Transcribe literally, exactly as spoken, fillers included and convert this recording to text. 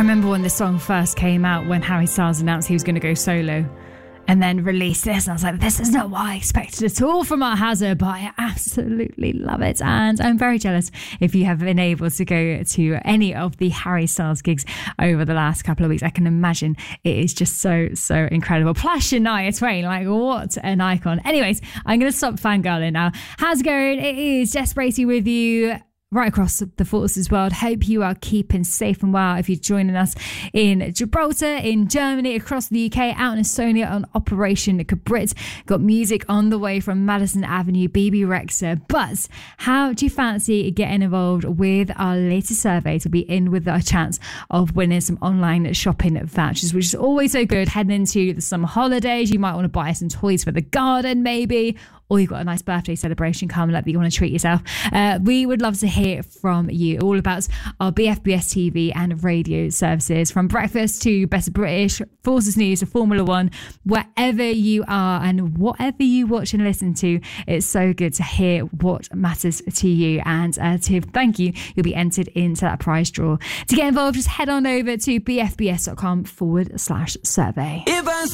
remember when this song first came out, when Harry Styles announced he was going to go solo and then released this, and I was like, this is not what I expected at all from Art Hazard, but I absolutely love it, and I'm very jealous if you have been able to go to any of the Harry Styles gigs over the last couple of weeks. I can imagine it is just so, so incredible. Plus Shania Twain, like what an icon. Anyways, I'm going to stop fangirling now. How's it going? It is Jess Bracey with you right across the Forces world. Hope you are keeping safe and well. If you're joining us in Gibraltar, in Germany, across the U K, out in Estonia on Operation Cabrit, got music on the way from Madison Avenue, B B Rexha. But how do you fancy getting involved with our latest survey to be in with a chance of winning some online shopping vouchers, which is always so good heading into the summer holidays? You might want to buy some toys for the garden maybe, or you've got a nice birthday celebration coming up that you want to treat yourself. Uh, we would love to hear from you all about our B F B S T V and radio services, from breakfast to Better British, Forces News to Formula One, wherever you are and whatever you watch and listen to. It's so good to hear what matters to you, and uh, to thank you, you'll be entered into that prize draw. To get involved, just head on over to bfbs.com forward slash survey.